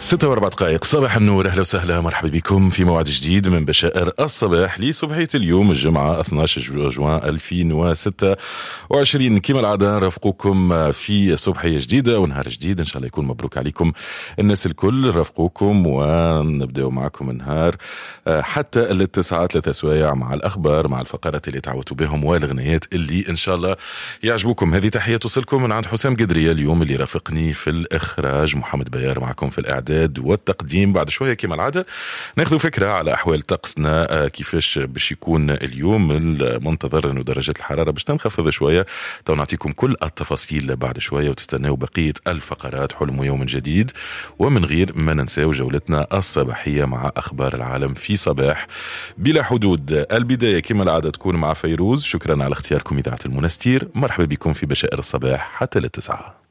6:04 صباح النور، أهلا وسهلا، مرحبا بكم في موعد جديد من بشائر الصباح لصبحية اليوم الجمعة 12 جوان 2026. كما العادة رافقوكم في صبحية جديدة ونهار جديد، إن شاء الله يكون مبروك عليكم الناس الكل. رافقوكم ونبدأ معكم النهار حتى التسعة 3 سوايع مع الأخبار، مع الفقرات اللي تعودتوا بهم والغنيات اللي إن شاء الله يعجبوكم. هذه تحية توصلكم من عند حسام قدرية اليوم، اللي رافقني في الإخراج محمد بيار معكم في الإعداد والتقديم. بعد شوية كما العادة ناخذ فكرة على أحوال طقسنا، كيفاش باش يكون اليوم المنتظر، إنه درجة الحرارة باش تنخفض شوية. تو نعطيكم كل التفاصيل بعد شوية، وتستناو بقية الفقرات. حلم يوم جديد، ومن غير ما ننساو جولتنا الصباحية مع أخبار العالم في صباح بلا حدود. البداية كما العادة تكون مع فيروز. شكرا على اختياركم إذاعة المنستير، مرحبا بكم في بشائر الصباح حتى للتسعة.